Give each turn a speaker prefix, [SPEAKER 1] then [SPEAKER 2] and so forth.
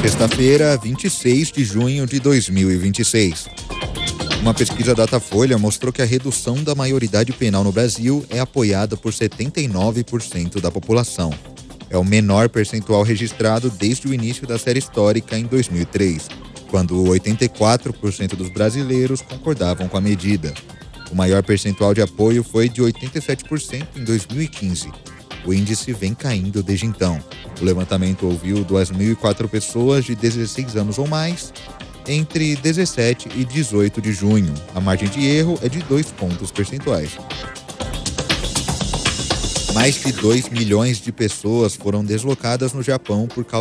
[SPEAKER 1] Sexta-feira, 26 de junho de 2026. Uma pesquisa Datafolha mostrou que a redução da maioridade penal no Brasil é apoiada por 79% da população. É o menor percentual registrado desde o início da série histórica em 2003, quando 84% dos brasileiros concordavam com a medida. O maior percentual de apoio foi de 87% em 2015. O índice vem caindo desde então. O levantamento ouviu 2.004 pessoas de 16 anos ou mais entre 17 e 18 de junho. A margem de erro é de 2 pontos percentuais. Mais de 2 milhões de pessoas foram deslocadas no Japão por causa